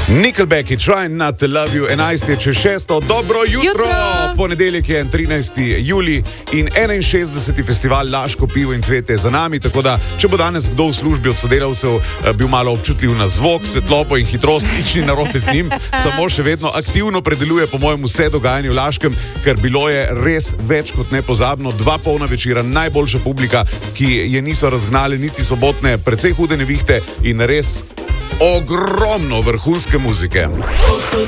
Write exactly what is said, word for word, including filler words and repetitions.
Nickelback, Trying Not to Love You, enajst je čez šesto, dobro jutro! jutro! Ponedeljek je trinajsti julij in enainšestdeseti festival Laško pivo in cvete za nami, tako da, če bo danes kdo v službi od sodelavcev bil malo občutljiv na zvok, svetlobo in hitrost, nič ni narobe z njim, samo še vedno aktivno predeluje po mojem vse dogajanje v Laškem, ker bilo je res več kot nepozabno, dva polna večera, najboljša publika, ki je niso razgnali niti sobotne, precej hude nevihte in res ogromno vrhunske muzike. To so